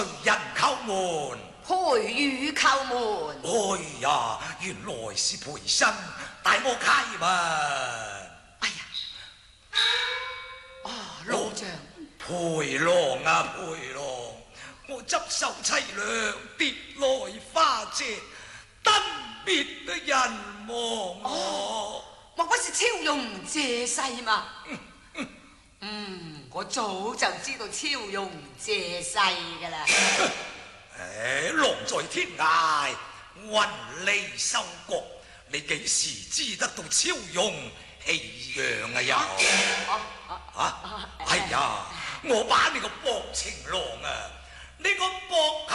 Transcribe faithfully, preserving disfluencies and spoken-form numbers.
人叩門， 陪雨叩門。 哎呀，原來是陪身，帶我開門。 哎呀，啊，老將， 陪郎啊陪郎，我執手凄涼，跌來花謝，登別的人亡我。 莫不是超容借勢嘛？嗯嗯嗯，我早就知道超容借勢噶啦。 誒，狼在天涯，雲離收割，你幾時知得到超容氣揚啊又？啊啊！哎呀，我把你個薄情郎啊，你個薄。